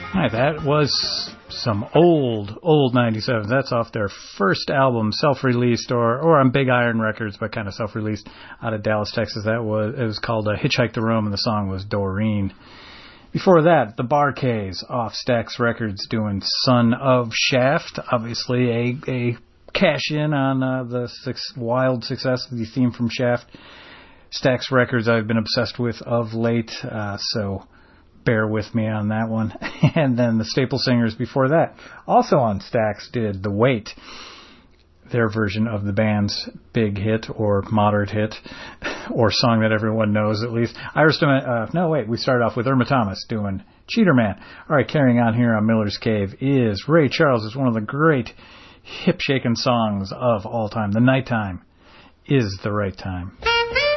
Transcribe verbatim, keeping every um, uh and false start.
All right, that was some old, old ninety-sevens. That's off their first album, self-released, or or on Big Iron Records, but kind of self-released out of Dallas, Texas. That was it was called uh, Hitchhike to Rome, and the song was Doreen. Before that, the Bar-Kays off Stax Records doing Son of Shaft. Obviously, a a cash-in on uh, the six, wild success of the theme from Shaft. Stax Records I've been obsessed with of late, uh, so bear with me on that one. And then the Staple Singers before that, also on Stax, did The Wait, their version of the band's big hit or moderate hit or song that everyone knows at least. Iris, uh, no, wait, we started off with Irma Thomas doing Cheater Man. All right, carrying on here on Miller's Cave is Ray Charles. It's one of the great hip-shaking songs of all time. The Nighttime is the Right Time.